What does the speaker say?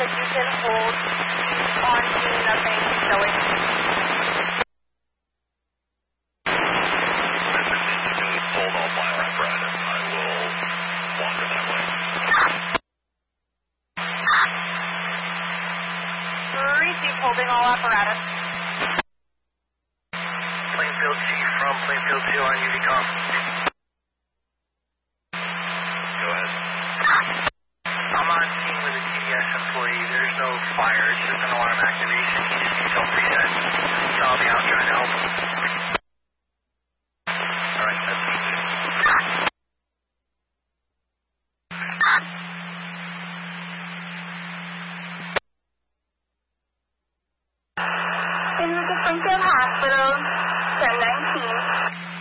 if you can hold on to nothing showing. Hold all fire apparatus. I will wander that way. 3 Chief holding all apparatus. Plainfield Chief from Plainfield 2 on UVCOM. Go ahead. I'm on scene with a TDS employee. There's no fire. It's just an alarm activation. He just needs help reset. So I'll be out trying to help him. All right, that's easy.